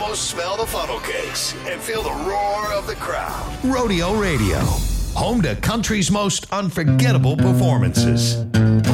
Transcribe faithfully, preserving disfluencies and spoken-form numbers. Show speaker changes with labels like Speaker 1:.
Speaker 1: almost smell the funnel cakes and feel the roar of the crowd.
Speaker 2: Rodeo Radio, home to country's most unforgettable performances.